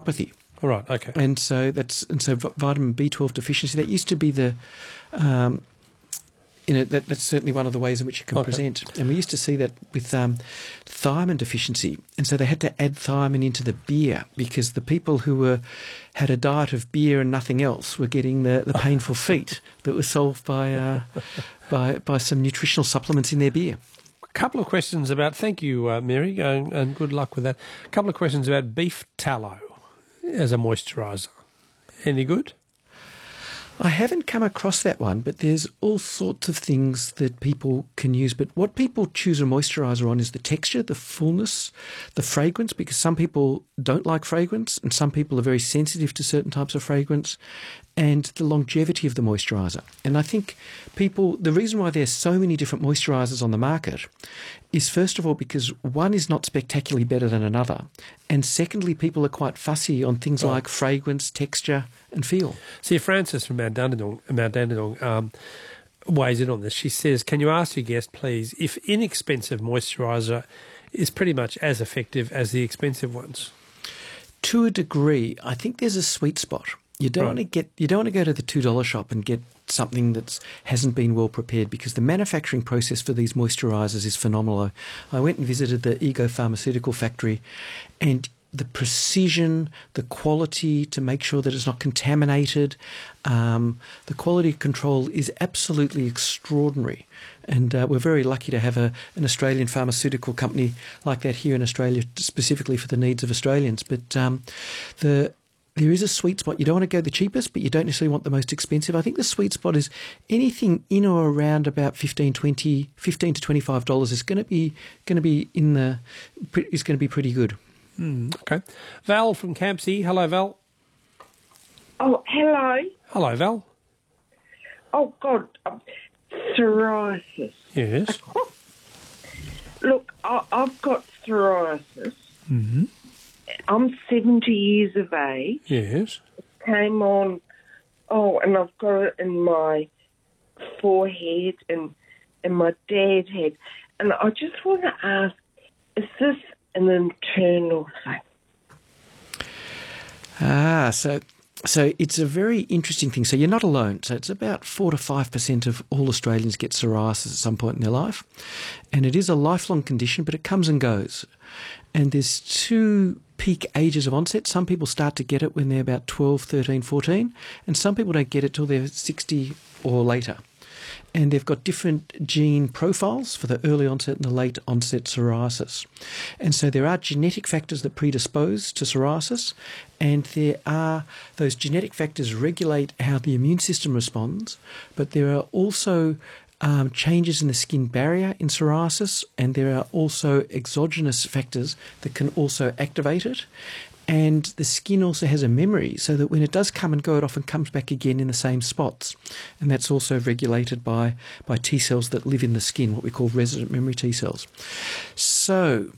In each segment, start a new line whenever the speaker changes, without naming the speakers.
neuropathy.
All right, okay.
And so vitamin B12 deficiency, that used to be the, that's certainly one of the ways in which you can present. And we used to see that with thiamine deficiency. And so they had to add thiamine into the beer because the people who had a diet of beer and nothing else were getting the painful feet that was solved by some nutritional supplements in their beer.
A couple of questions about, thank you, Mary, and good luck with that. A couple of questions about beef tallow as a moisturiser. Any good?
I haven't come across that one, but there's all sorts of things that people can use. But what people choose a moisturiser on is the texture, the fullness, the fragrance, because some people don't like fragrance and some people are very sensitive to certain types of fragrance, and the longevity of the moisturiser. And I think the reason why there's so many different moisturisers on the market is, first of all, because one is not spectacularly better than another, and secondly, people are quite fussy on things like fragrance, texture and feel.
See, Frances from Mount Dandenong weighs in on this. She says, can you ask your guest, please, if inexpensive moisturiser is pretty much as effective as the expensive ones?
To a degree. I think there's a sweet spot. You don't want to go to the $2 shop and get something that hasn't been well prepared, because the manufacturing process for these moisturisers is phenomenal. I went and visited the Ego Pharmaceutical factory, and the precision, the quality to make sure that it's not contaminated, the quality control is absolutely extraordinary. And we're very lucky to have an Australian pharmaceutical company like that here in Australia, specifically for the needs of Australians. But there is a sweet spot. You don't want to go the cheapest, but you don't necessarily want the most expensive. I think the sweet spot is anything in or around about $15 to $25 is going to be pretty good.
Okay. Val from Campsie. Hello, Val.
Oh, hello.
Hello, Val.
Oh, God. Psoriasis.
Yes.
Look, I've got psoriasis.
Mm-hmm.
I'm 70 years of age.
Yes.
It came on, and I've got it in my forehead and my dad's head. And I just want to ask, is this an internal thing?
So it's a very interesting thing. So you're not alone. So it's about 4 to 5% of all Australians get psoriasis at some point in their life. And it is a lifelong condition, but it comes and goes. And there's two peak ages of onset. Some people start to get it when they're about 12, 13, 14, and some people don't get it till they're 60 or later. And they've got different gene profiles for the early onset and the late onset psoriasis. And so there are genetic factors that predispose to psoriasis, and there are those genetic factors regulate how the immune system responds, but there are also changes in the skin barrier in psoriasis, and there are also exogenous factors that can also activate it. And the skin also has a memory, so that when it does come and go, it often comes back again in the same spots. And that's also regulated by T cells that live in the skin, what we call resident memory T cells. So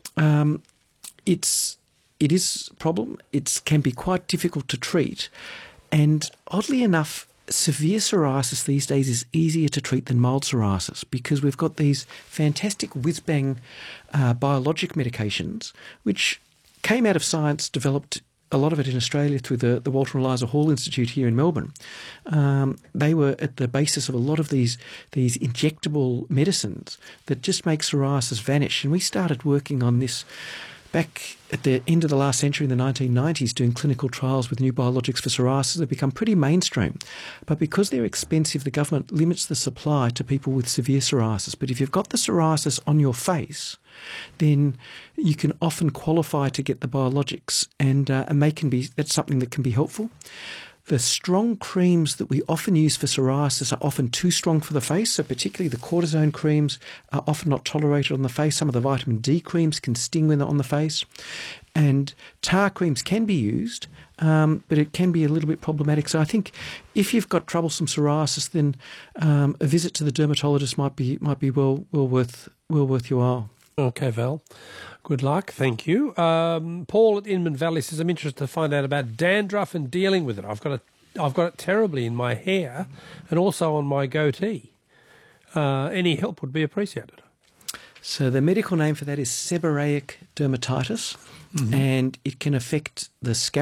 it is a problem. It can be quite difficult to treat. And oddly enough, severe psoriasis these days is easier to treat than mild psoriasis, because we've got these fantastic whiz-bang biologic medications, which came out of science, developed a lot of it in Australia through the Walter and Eliza Hall Institute here in Melbourne. They were at the basis of a lot of these injectable medicines that just make psoriasis vanish. And we started working on this back at the end of the last century, in the 1990s, doing clinical trials with new biologics for psoriasis. They've become pretty mainstream. But because they're expensive, the government limits the supply to people with severe psoriasis. But if you've got the psoriasis on your face, then you can often qualify to get the biologics, and that's something that can be helpful. The strong creams that we often use for psoriasis are often too strong for the face, so particularly the cortisone creams are often not tolerated on the face. Some of the vitamin D creams can sting when they're on the face. And tar creams can be used, but it can be a little bit problematic. So I think if you've got troublesome psoriasis, then a visit to the dermatologist might be well worth your while.
Okay, Val. Good luck. Thank you. Paul at Inman Valley says, I'm interested to find out about dandruff and dealing with it. I've got it terribly in my hair and also on my goatee. Any help would be appreciated.
So the medical name for that is seborrheic dermatitis, and it can affect the scalp.